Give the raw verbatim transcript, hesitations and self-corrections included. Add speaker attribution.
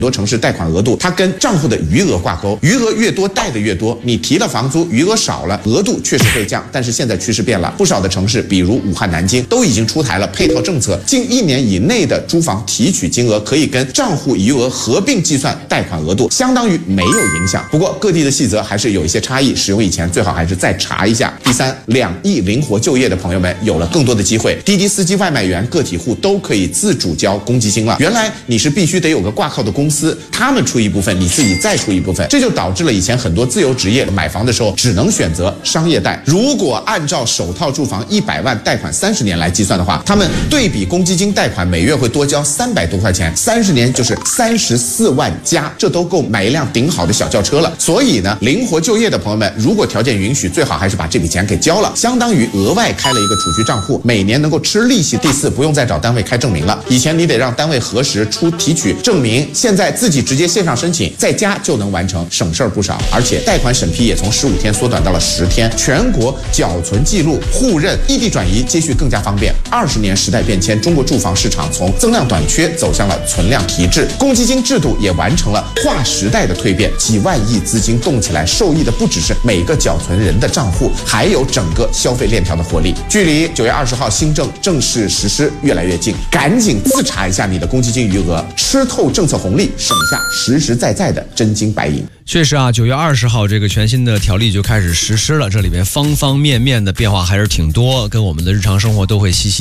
Speaker 1: 很多城市贷款额度它跟账户的余额挂钩，余额越多贷的越多，你提了房租，余额少了，额度确实会降。但是现在趋势变了，不少的城市，比如武汉、南京，都已经出台了配套政策，近一年以内的租房提取金额可以跟账户余额合并计算贷款额度，相当于没有影响。不过各地的细则还是有一些差异，使用以前最好还是再查一下。第三，两亿灵活就业的朋友们有了更多的机会，滴滴司机、外卖员、个体户都可以自主交公积金了。原来你是必须得有个挂靠的公司，他们出一部分，你自己再出一部分，这就导致了以前很多自由职业买房的时候只能选择商业贷。如果按照首套住房一百万贷款三十年来计算的话，他们对比公积金贷款每月会多交三百多块钱，三十年就是三十四万加，这都够买一辆顶好的小轿车了。所以呢，灵活就业的朋友们，如果条件允许，最好还是把这笔钱给交了，相当于额外开了一个储蓄账户，每年能够吃利息。第四，不用再找单位开证明了，以前你得让单位核实出提取证明，现在自己直接线上申请，在家就能完成，省事儿不少。而且贷款审批也从十五天缩短到了十天，全国缴存记录、互认、异地转移接续更加方便。二十年时代变迁，中国住房市场从增量短缺走向了存量提质，公积金制度也完成了划时代的蜕变，几万亿资金动起来，受益的不只是每个缴存人的账户，还有整个消费链条的活力。距离九月二十号新政正式实施越来越近，赶紧自查一下你的公积金余额，吃透政策红利，省下实实在在的真金白银。
Speaker 2: 确实啊，九月二十号这个全新的条例就开始实施了，这里边方方面面的变化还是挺多，跟我们的日常生活都会息息